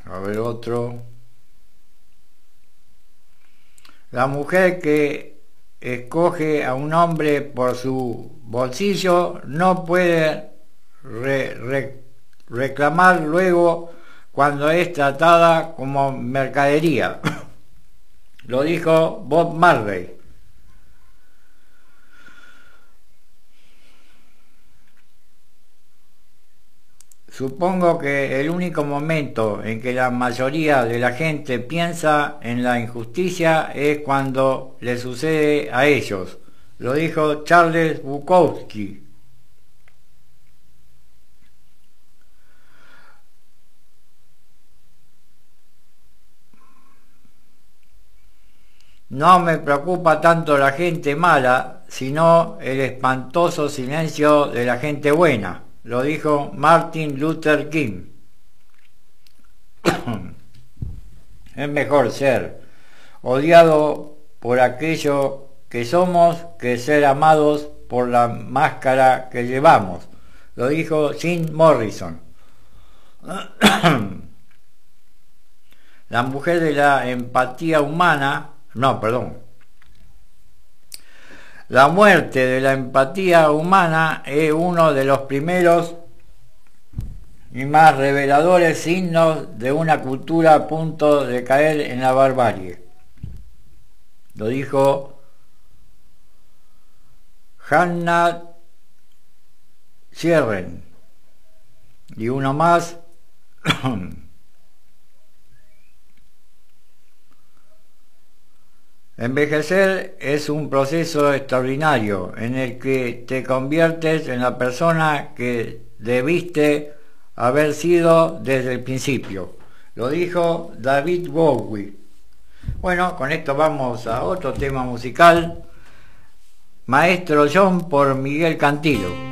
A ver otro. La mujer que escoge a un hombre por su bolsillo no puede reclamar luego cuando es tratada como mercadería. Lo dijo Bob Marley. Supongo que el único momento en que la mayoría de la gente piensa en la injusticia es cuando le sucede a ellos. Lo dijo Charles Bukowski. No me preocupa tanto la gente mala, sino el espantoso silencio de la gente buena. Lo dijo Martin Luther King. Es mejor ser odiado por aquello que somos que ser amados por la máscara que llevamos. Lo dijo Jim Morrison. La mujer de la empatía humana, no, perdón. La muerte de la empatía humana es uno de los primeros y más reveladores signos de una cultura a punto de caer en la barbarie. Lo dijo Hannah Sherren. Y uno más. Envejecer es un proceso extraordinario en el que te conviertes en la persona que debiste haber sido desde el principio. Lo dijo David Bowie. Bueno, con esto vamos a otro tema musical. Maestro John por Miguel Cantillo.